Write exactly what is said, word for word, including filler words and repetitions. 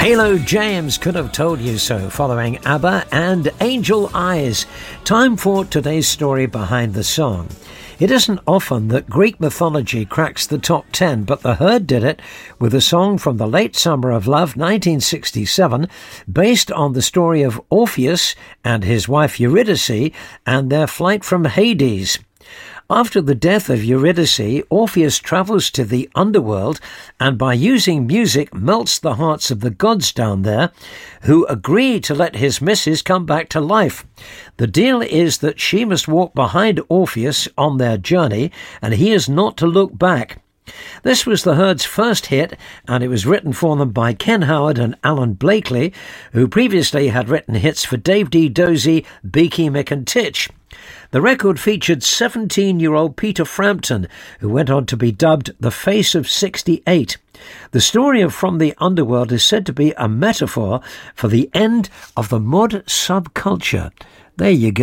Halo James Could Have Told You So, following ABBA and Angel Eyes. Time for today's story behind the song. It isn't often that Greek mythology cracks the top ten, but The Herd did it with a song from the late summer of love, nineteen sixty-seven, based on the story of Orpheus and his wife Eurydice and their flight from Hades. After the death of Eurydice, Orpheus travels to the underworld and by using music melts the hearts of the gods down there, who agree to let his missus come back to life. The deal is that she must walk behind Orpheus on their journey and he is not to look back. This was the Herd's first hit, and it was written for them by Ken Howard and Alan Blakely, who previously had written hits for Dave D. Dozy, Beaky, Mick and Titch. The record featured seventeen-year-old Peter Frampton, who went on to be dubbed the Face of sixty-eight. The story of From the Underworld is said to be a metaphor for the end of the mod subculture. There you go.